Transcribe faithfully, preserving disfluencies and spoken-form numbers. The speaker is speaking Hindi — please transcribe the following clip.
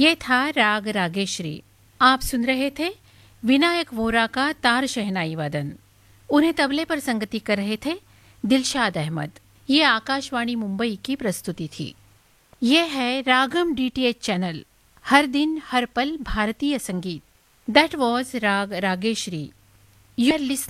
ये था राग रागेश्री। आप सुन रहे थे विनायक वोरा का तार शहनाई वादन। उन्हें तबले पर संगति कर रहे थे दिलशाद अहमद। ये आकाशवाणी मुंबई की प्रस्तुति थी। ये है रागम डीटीएच चैनल, हर दिन हर पल भारतीय संगीत। दैट वॉज राग रागेश्री। You are